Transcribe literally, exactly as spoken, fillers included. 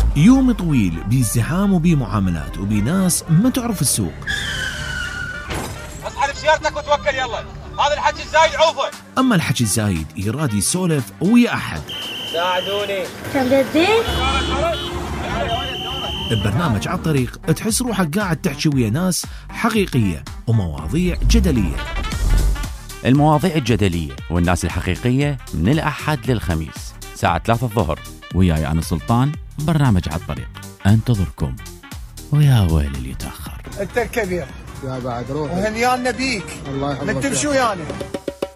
يوم طويل بازدحام وبمعاملات وبناس ما تعرف السوق. اصحى بسيارتك وتوكل يلا، هذا الحكي الزايد عوفه. اما الحكي الزايد يراد يسولف ويا احد. ساعدوني. تمدين؟ ببرنامج على الطريق تحس روحك قاعد تحكي ويا ناس حقيقية ومواضيع جدلية. المواضيع الجدلية والناس الحقيقية من الأحد للخميس ساعة ثلاثة الظهر، وياي أنا سلطان. برنامج على الطريق انتظركم، ويا ويل اللي يتأخر. انت الكبير يا بعد روح وهنيانا بيك. الله يحفظك. من تمشوا يعني